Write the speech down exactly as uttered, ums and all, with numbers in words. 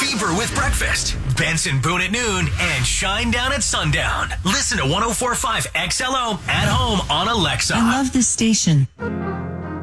Fever with breakfast. Benson Boone at noon and Shine Down at sundown. Listen to one oh four point five X L O at home on Alexa. I love this station.